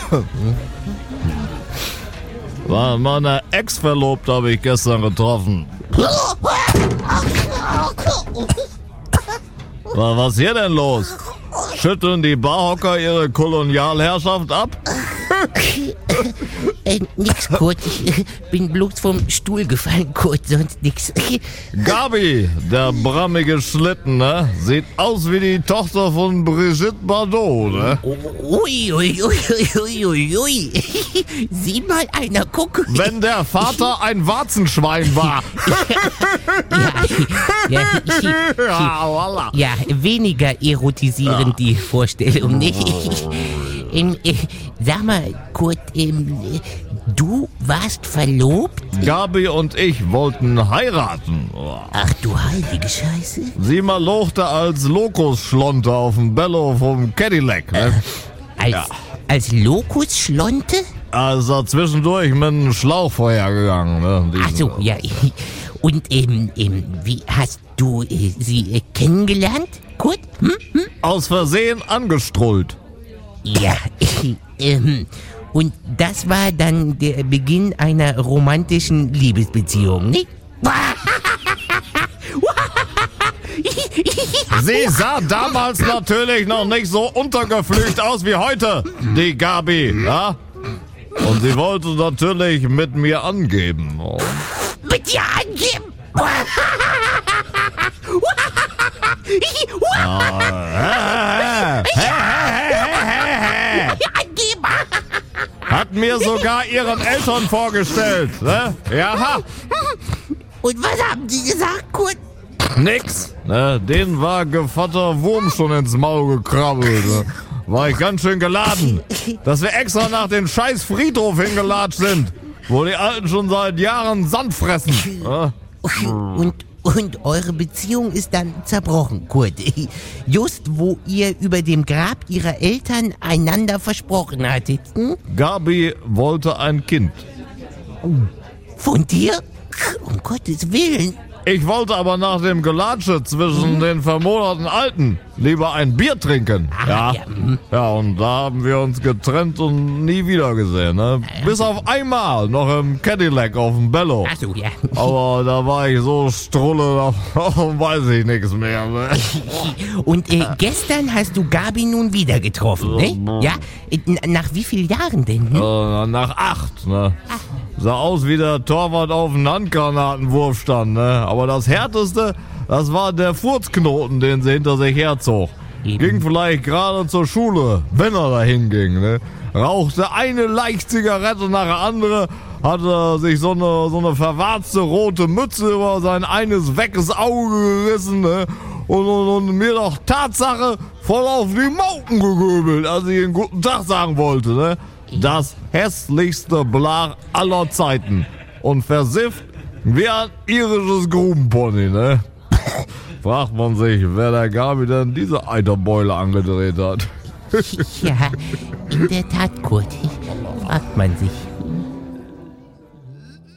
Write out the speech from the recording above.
Meine Ex-Verlobte habe ich gestern getroffen. Was ist hier denn los? Schütteln die Barhocker ihre Kolonialherrschaft ab? Nix, Kurt. Ich bin bloß vom Stuhl gefallen, Kurt, sonst nix. Gabi, der brammige Schlitten, ne? Sieht aus wie die Tochter von Brigitte Bardot, ne? Ui. Sieh mal einer, guck. Wenn der Vater ein Warzenschwein war. Ja, weniger erotisierend die Vorstellung, nicht? Sag mal, Kurt, du warst verlobt? Gabi und ich wollten heiraten. Ach du heilige Scheiße. Sie malochte als Lokusschlonte auf dem Bello vom Cadillac, ne? Als Lokusschlonte? Also zwischendurch mit einem Schlauchfeuer gegangen, ne? Ach so, ja. Und wie hast du sie kennengelernt, Kurt? Aus Versehen angestrullt. Ja, und das war dann der Beginn einer romantischen Liebesbeziehung, nicht? Sie sah damals natürlich noch nicht so untergeflücht aus wie heute, die Gabi, ja? Und sie wollte natürlich mit mir angeben. Oh. Mit dir angeben? Hat mir sogar ihren Eltern vorgestellt, ne? Ja. Und was haben die gesagt, Kurt? Nix, ne? Denen war Gevatter Wurm schon ins Maul gekrabbelt, ne? War ich ganz schön geladen, dass wir extra nach dem scheiß Friedhof hingelatscht sind, wo die Alten schon seit Jahren Sand fressen. Ne? Und eure Beziehung ist dann zerbrochen, Kurt. Just wo ihr über dem Grab ihrer Eltern einander versprochen hattet. Gabi wollte ein Kind. Von dir? Um Gottes Willen. Ich wollte aber nach dem Gelatsche zwischen den vermoderten Alten lieber ein Bier trinken. Ja, und da haben wir uns getrennt und nie wieder gesehen. Ne? Bis auf einmal noch im Cadillac auf dem Bello. Ach so, ja. Aber da war ich so strulle, da weiß ich nichts mehr. Ne? Und gestern hast du Gabi nun wieder getroffen, ne? Ja? Nach wie vielen Jahren denn? Nach 8, ne? Sah aus wie der Torwart auf dem Handgranatenwurfstand, ne? Aber das Härteste, das war der Furzknoten, den sie hinter sich herzog. Ging vielleicht gerade zur Schule, wenn er dahin ging, ne? Rauchte eine Leichtzigarette nach der andere, hatte sich so eine verwarzte rote Mütze über sein eines weckes Auge gerissen, ne? Und mir doch Tatsache voll auf die Mauken gegöbelt, als ich einen guten Tag sagen wollte, ne? Das hässlichste Blach aller Zeiten. Und versifft wie ein irisches Grubenpony, ne? Fragt man sich, wer der Gabi denn diese Eiterbeule angedreht hat. Ja, in der Tat, Kurt. Fragt man sich.